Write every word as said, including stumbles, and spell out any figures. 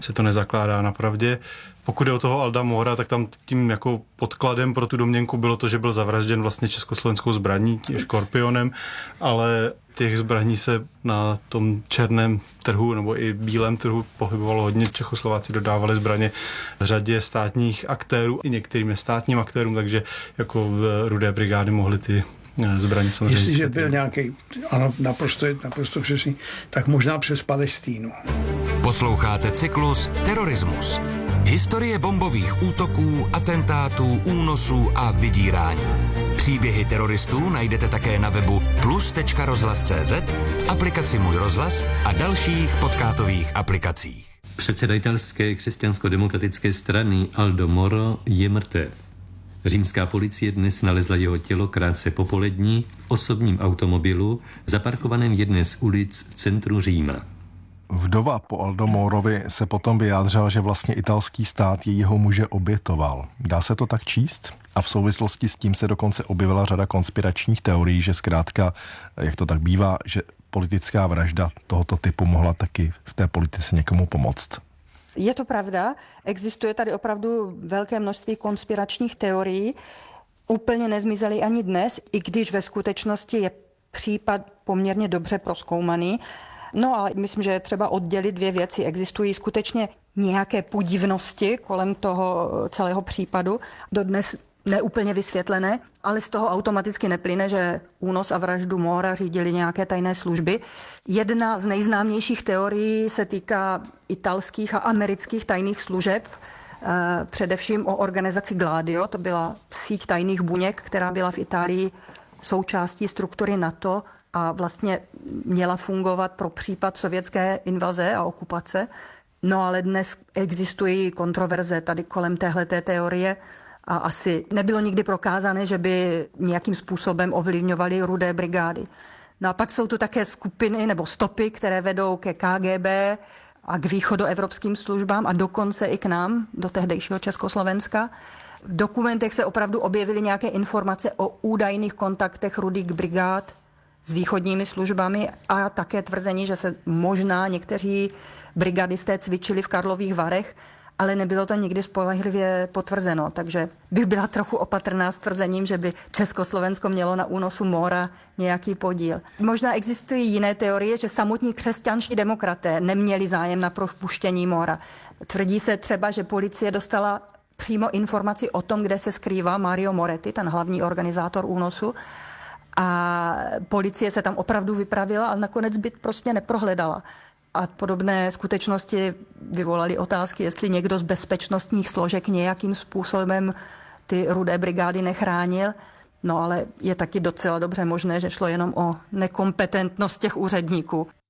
se to nezakládá na pravdě. Pokud je o toho Alda Móra, tak tam tím jako podkladem pro tu domněnku bylo to, že byl zavražděn vlastně československou zbraní, tím škorpionem, ale těch zbraní se na tom černém trhu nebo i bílém trhu pohybovalo hodně. Čechoslováci dodávali zbraně řadě státních aktérů i některým nestátním aktérům, takže jako v Rudé brigády mohly ty zbraně samozřejmě. Jestliže byl nějaký, ano, naprosto, naprosto přesný, tak možná přes Palestínu. Posloucháte cyklus Terorismus. Historie bombových útoků, atentátů, únosů a vydírání. Příběhy teroristů najdete také na webu plus tečka rozhlas tečka cé zet, v aplikaci Můj rozhlas a dalších podcastových aplikacích. Předseda italské křesťansko-demokratické strany Aldo Moro je mrtev. Římská policie dnes nalezla jeho tělo krátce po polední v osobním automobilu zaparkovaném v jedné z ulic v centru Říma. Vdova po Aldo Morovi se potom vyjádřila, že vlastně italský stát jejího muže obětoval. Dá se to tak číst? A v souvislosti s tím se dokonce objevila řada konspiračních teorií, že zkrátka, jak to tak bývá, že politická vražda tohoto typu mohla taky v té politice někomu pomoct. Je to pravda, existuje tady opravdu velké množství konspiračních teorií, úplně nezmizely ani dnes, i když ve skutečnosti je případ poměrně dobře prozkoumaný. No a myslím, že je třeba oddělit dvě věci. Existují skutečně nějaké podivnosti kolem toho celého případu, dodnes neúplně vysvětlené, ale z toho automaticky neplyne, že únos a vraždu Móra řídili nějaké tajné služby. Jedna z nejznámějších teorií se týká italských a amerických tajných služeb, především o organizaci Gladio, to byla síť tajných buněk, která byla v Itálii součástí struktury NATO a vlastně měla fungovat pro případ sovětské invaze a okupace. No ale dnes existují kontroverze tady kolem téhleté teorie a asi nebylo nikdy prokázané, že by nějakým způsobem ovlivňovaly Rudé brigády. No a pak jsou tu také skupiny nebo stopy, které vedou ke K G B a k východoevropským službám a dokonce i k nám, do tehdejšího Československa. V dokumentech se opravdu objevily nějaké informace o údajných kontaktech Rudých brigád s východními službami a také tvrzení, že se možná někteří brigadisté cvičili v Karlových Varech, ale nebylo to nikdy spolehlivě potvrzeno, takže bych byla trochu opatrná s tvrzením, že by Československo mělo na únosu Móra nějaký podíl. Možná existují jiné teorie, že samotní křesťanští demokraté neměli zájem na propuštění Móra. Tvrdí se třeba, že policie dostala přímo informaci o tom, kde se skrývá Mario Moretti, ten hlavní organizátor únosu, a policie se tam opravdu vypravila, ale nakonec byt prostě neprohledala. A podobné skutečnosti vyvolaly otázky, jestli někdo z bezpečnostních složek nějakým způsobem ty Rudé brigády nechránil. No ale je taky docela dobře možné, že šlo jenom o nekompetentnost těch úředníků.